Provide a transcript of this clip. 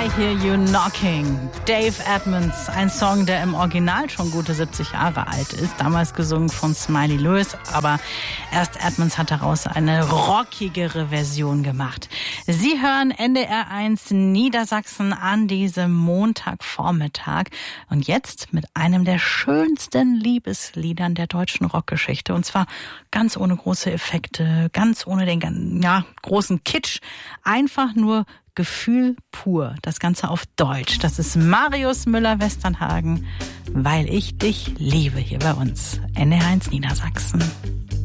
I Hear You Knocking. Dave Edmunds, ein Song, der im Original schon gute 70 Jahre alt ist. Damals gesungen von Smiley Lewis, aber erst Edmunds hat daraus eine rockigere Version gemacht. Sie hören NDR1 Niedersachsen an diesem Montagvormittag. Und jetzt mit einem der schönsten Liebesliedern der deutschen Rockgeschichte. Und zwar ganz ohne große Effekte, ganz ohne den großen Kitsch. Einfach nur Gefühl pur. Das Ganze auf Deutsch. Das ist Marius Müller-Westernhagen, weil ich dich liebe, hier bei uns. NDR1 Niedersachsen.